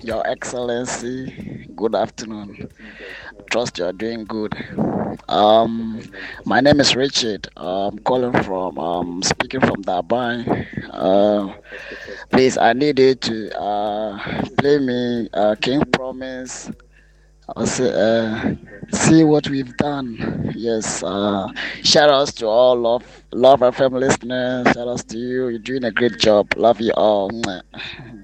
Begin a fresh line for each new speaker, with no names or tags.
Your Excellency, good afternoon. Trust you are doing good. Um, my name is Richard. I'm calling from speaking from Dubai. Please, I need you to play me King Promise. Also, see what we've done. Yes. Shout outs to all Love FM listeners. Shout outs to you. You're doing a great job. Love you all. Mwah.